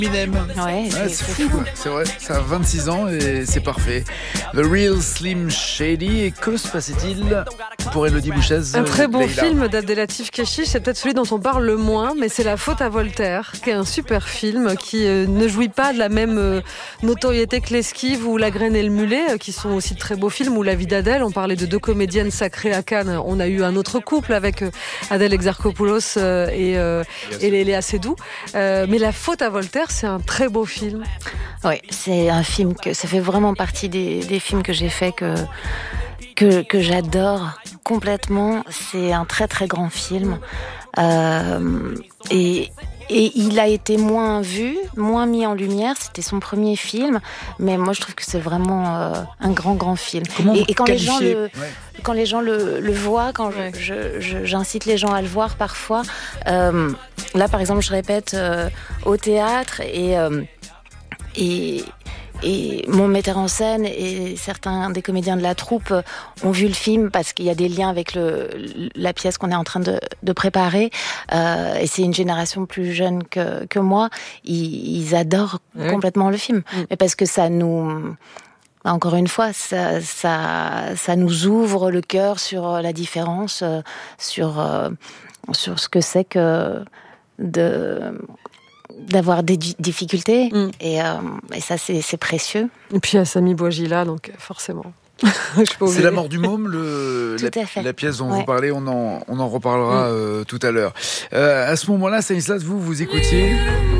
Eminem. Ouais, C'est fou. C'est vrai, ça a 26 ans et c'est parfait. The Real Slim Shady. Et que se passait-il pour Élodie Bouchez? Un très bon Leïla. film d'Abdelatif Kechiche, c'est peut-être celui dont on parle le moins, mais c'est La faute à Voltaire, qui est un super film qui ne jouit pas de la même notoriété que L'Esquive ou La graine et le mulet, qui sont aussi de très beaux films, ou La vie d'Adèle. On parlait de deux comédiennes sacrées à Cannes. On a eu un autre couple avec Adèle Exarchopoulos et Léa Seydoux. Mais La faute à Voltaire, c'est un très beau film. Oui, c'est un film que ça fait vraiment partie des films que j'ai fait que j'adore complètement. C'est un très très grand film et il a été moins vu, moins mis en lumière. C'était son premier film, mais moi je trouve que c'est vraiment un grand film. Et quand les gens quand les gens le voient, quand j'incite les gens à le voir parfois. Là par exemple, je répète au théâtre et mon metteur en scène et certains des comédiens de la troupe ont vu le film parce qu'il y a des liens avec la pièce qu'on est en train de préparer. Et c'est une génération plus jeune que moi. Ils adorent complètement le film. Mais parce que ça nous... Encore une fois, ça nous ouvre le cœur sur la différence, sur ce que c'est que d'avoir des difficultés et ça c'est précieux. Et puis il y a Samy Bouajila, donc forcément. C'est La mort du môme, la pièce dont vous parlez, on en reparlera tout à l'heure. À ce moment-là, Stanislas, vous écoutiez